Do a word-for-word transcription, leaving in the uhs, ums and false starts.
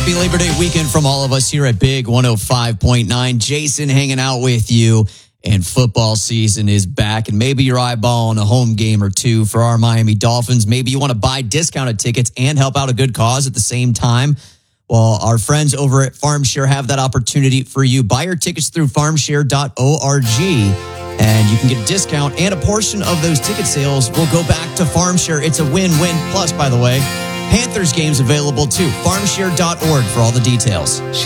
Happy Labor Day weekend from all of us here at Big one oh five point nine. Jason hanging out with you, and football season is back. And maybe you're eyeballing a home game or two for our Miami Dolphins. Maybe you want to buy discounted tickets and help out a good cause at the same time. Well, our friends over at FarmShare have that opportunity for you. Buy your tickets through farmshare dot org, and you can get a discount, and a portion of those ticket sales will go back to FarmShare. It's a win-win. Plus, by the way, Panthers games available too. farmshare dot org for all the details.